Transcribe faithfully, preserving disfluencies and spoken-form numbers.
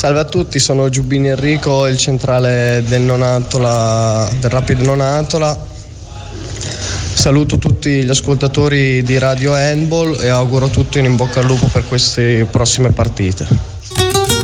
Salve a tutti, sono Giubbini Enrico, il centrale del Nonantola, del Rapid Nonantola. Saluto tutti gli ascoltatori di Radio Handball e auguro a tutti un in bocca al lupo per queste prossime partite.